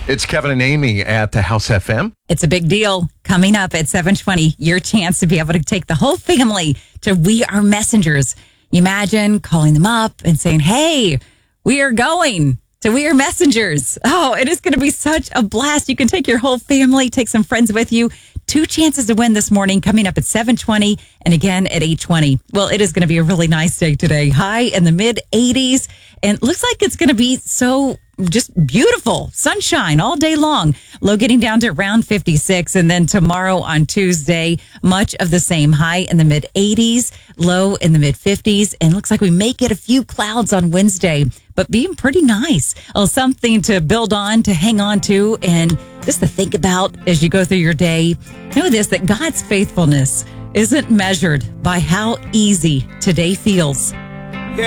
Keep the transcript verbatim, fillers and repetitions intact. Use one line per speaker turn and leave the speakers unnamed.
It's Kevin and Amy at the House F M.
It's a big deal. Coming up at seven twenty, your chance to be able to take the whole family to We Are Messengers. You imagine calling them up and saying, hey, we are going to We Are Messengers. Oh, it is going to be such a blast. You can take your whole family, take some friends with you. Two chances to win this morning coming up at seven twenty and again at eight twenty. Well, it is going to be a really nice day today. High in the mid eighties. And looks like it's going to be so just beautiful. Sunshine all day long. Low getting down to around fifty-six. And then tomorrow on Tuesday, much of the same. High in the mid eighties, low in the mid fifties. And looks like we may get a few clouds on Wednesday, but being pretty nice. Oh, something to build on, to hang on to, and just to think about as you go through your day. Know this, that God's faithfulness isn't measured by how easy today feels.